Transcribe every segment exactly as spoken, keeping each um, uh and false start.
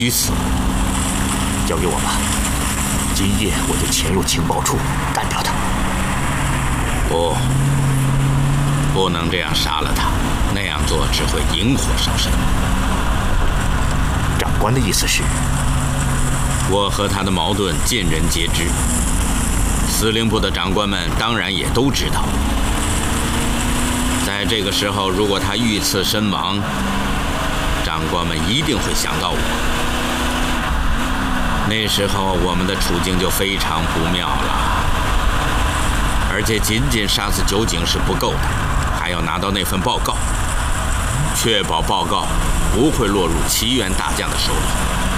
于死。交给我吧，今夜我就潜入情报处，干掉他。 不，不能这样杀了他，那样做只会引火烧身。 长官的意思是？ 我和他的矛盾尽人皆知，司令部的长官们当然也都知道。在这个时候，如果他遇刺身亡，长官们一定会想到我。那时候我们的处境就非常不妙了。而且仅仅杀死酒井是不够的，还要拿到那份报告，确保报告不会落入奇缘大将的手里。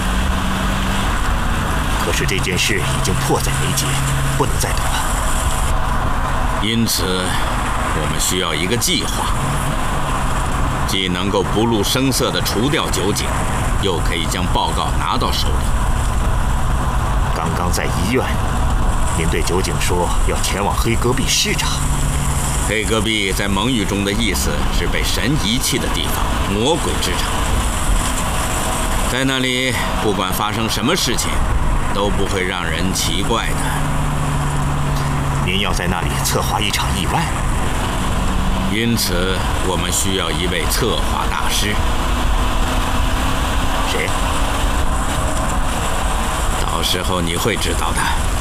可是这件事已经迫在眉睫，不能再等了。 因此，我们需要一个计划，既能够不露声色地除掉酒井，又可以将报告拿到手里。 刚刚在医院，您对酒井说要前往黑戈壁视察。 黑戈壁在蒙语中的意思是被神遗弃的地方，魔鬼之城。在那里，不管发生什么事情，都不会让人奇怪的。 您要在那里策划一场意外， 因此我们需要一位策划大师。 谁？ 到时候你会知道的。